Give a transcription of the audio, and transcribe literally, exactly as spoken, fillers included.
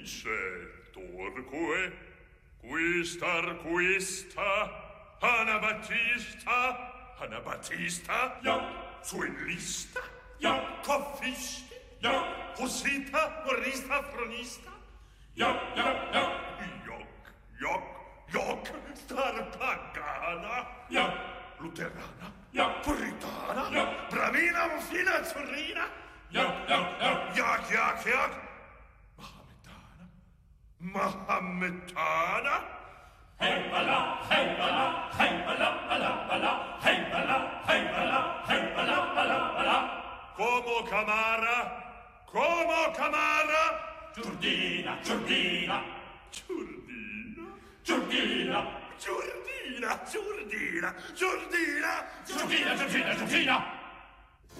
Turque, quistar quista, Anabattista, Anabattista, ja, Suenlista, ja, Coffisti, ja, Hussita, Morista, Fronista, ja, ja, ja, Joc, Joc, Joc, Starpagana, ja, Luterana, ja, Puritana, ja, Bramina, Mufina, Azzurrina, ja, ja, ja, Yak, Yak, Yak, Mahometana, hey bala, hey bala, hey bala, bala, bala, hey bala, hey bala, hey bala, bala, bala. Como Camara, Como Camara, Giurdina, Giurdina, Giurdina, Giurdina, Giurdina, Giurdina, Giurdina, Giurdina, Giurdina, Giurdina.